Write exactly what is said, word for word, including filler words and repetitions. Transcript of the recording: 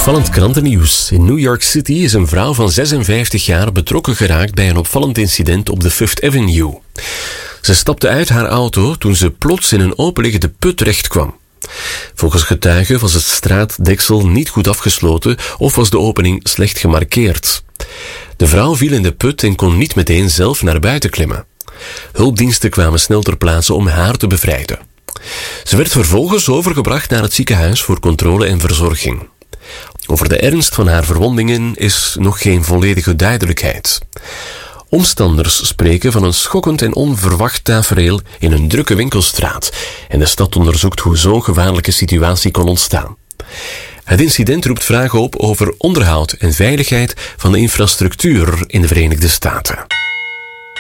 Opvallend krantennieuws. In New York City is een vrouw van zesenvijftig jaar betrokken geraakt bij een opvallend incident op de Fifth Avenue. Ze stapte uit haar auto toen ze plots in een openliggende put terechtkwam. Volgens getuigen was het straatdeksel niet goed afgesloten of was de opening slecht gemarkeerd. De vrouw viel in de put en kon niet meteen zelf naar buiten klimmen. Hulpdiensten kwamen snel ter plaatse om haar te bevrijden. Ze werd vervolgens overgebracht naar het ziekenhuis voor controle en verzorging. Over de ernst van haar verwondingen is nog geen volledige duidelijkheid. Omstanders spreken van een schokkend en onverwacht tafereel in een drukke winkelstraat en de stad onderzoekt hoe zo'n gevaarlijke situatie kon ontstaan. Het incident roept vragen op over onderhoud en veiligheid van de infrastructuur in de Verenigde Staten.